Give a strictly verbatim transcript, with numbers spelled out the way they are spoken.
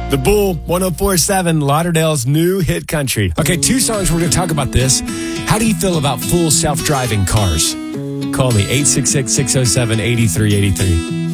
The Bull, one oh four point seven, Lauderdale's new hit country. Okay, two songs. We're going to talk about this. How do you feel about full self-driving cars? Call me, eight six six, six oh seven, eight three eight three.